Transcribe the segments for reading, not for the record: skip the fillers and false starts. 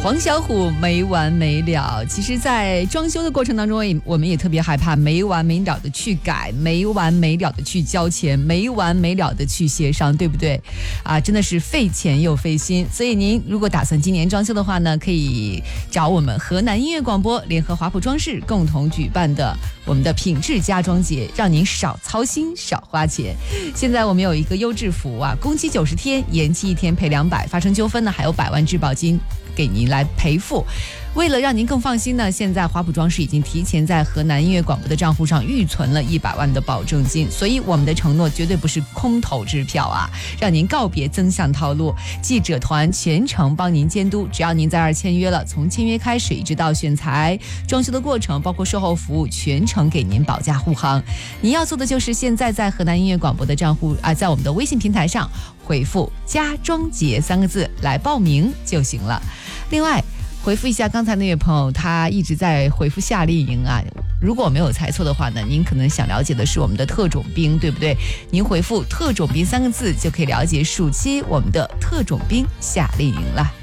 黄小琥没完没了。其实在装修的过程当中，我们也特别害怕没完没了的去改，没完没了的去交钱，没完没了的去协商，对不对啊？真的是费钱又费心。所以您如果打算今年装修的话呢，可以找我们河南音乐广播联合华普装饰共同举办的我们的品质家装节，让您少操心少花钱。现在我们有一个优质服务啊，工期90天，延期1天赔200，发生纠纷呢还有100万质保金给您来赔付。为了让您更放心呢，现在华普装饰已经提前在河南音乐广播的账户上预存了100万的保证金，所以我们的承诺绝对不是空头支票啊，让您告别增项套路。记者团全程帮您监督，只要您在这儿签约了，从签约开始一直到选材、装修的过程，包括售后服务，全程给您保驾护航。您要做的就是现在在河南音乐广播的账户在我们的微信平台上回复家装节3个字来报名就行了。另外回复一下刚才那位朋友，他一直在回复夏令营啊。如果我没有猜错的话呢，您可能想了解的是我们的特种兵，对不对？您回复特种兵3个字就可以了解暑期我们的特种兵夏令营了。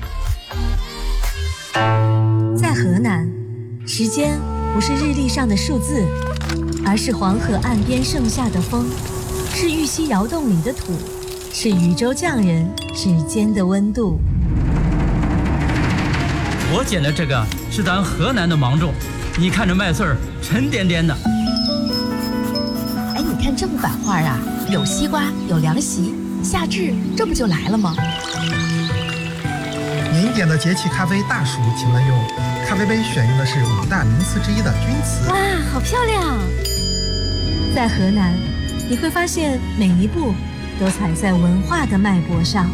在河南，时间不是日历上的数字，而是黄河岸边盛夏的风，是玉溪窑洞里的土，是禹州匠人指尖的温度。 我捡的这个是咱河南的芒种，你看这麦穗儿沉甸甸的。 哎，你看这幅版画啊，有西瓜，有凉席，夏至这不就来了吗？ 您点的节气咖啡大暑，请问用咖啡杯选用的是5大名词之一的钧瓷。 哇，好漂亮！ 在河南，你会发现每一步都踩在文化的脉搏上。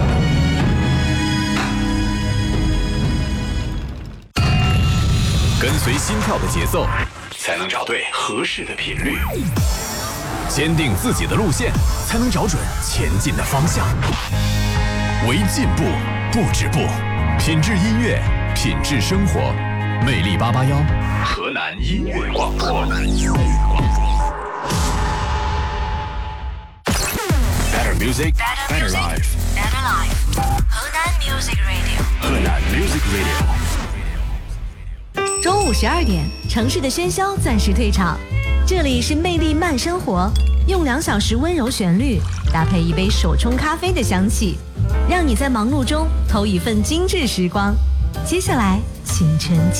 跟随心跳的节奏，才能找对合适的频率；坚定自己的路线，才能找准前进的方向。为进步不止步，品质音乐，品质生活。魅力881，河南音乐广播。Better music, better life. Better life. 河南 Music Radio. 河南 Music Radio。 中午12点，城市的喧嚣暂时退场，这里是魅力慢生活，用2小时温柔旋律搭配一杯手冲咖啡的香气，让你在忙碌中偷一份精致时光。接下来，请沉浸。